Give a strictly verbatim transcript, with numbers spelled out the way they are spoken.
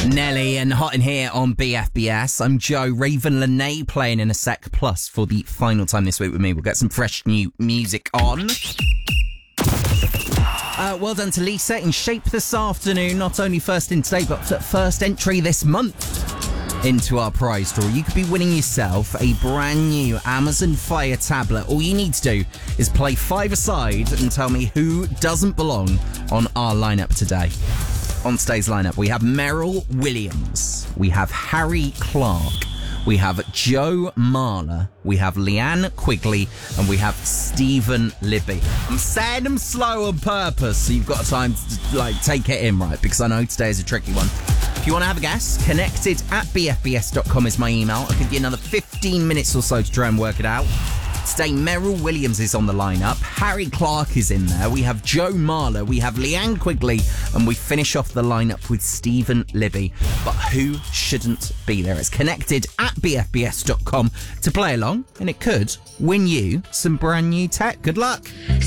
Nelly and Hot in Here on B F B S. I'm Joe. Raven Lene playing in a sec. Plus, for the final time this week with me, we'll get some fresh new music on. Uh, well done to Lisa in shape this afternoon. Not only first in today, but first entry this month into our prize draw. You could be winning yourself a brand new Amazon Fire tablet. All you need to do is play five-a-side and tell me who doesn't belong on our lineup today. On today's lineup, we have Meryl Williams, we have Harry Clark, we have Joe Marler, we have Leanne Quigley, and we have Stephen Libby. I'm saying them slow on purpose, so you've got time to like take it in, right? Because I know today is a tricky one. If you want to have a guess, connected at b f b s dot com is my email. I'll give you another fifteen minutes or so to try and work it out. Today, Meryl Williams is on the lineup. Harry Clark is in there. We have Joe Marler. We have Leanne Quigley. And we finish off the lineup with Stephen Libby. But who shouldn't be there? It's connected at b f b s dot com to play along. And it could win you some brand new tech. Good luck.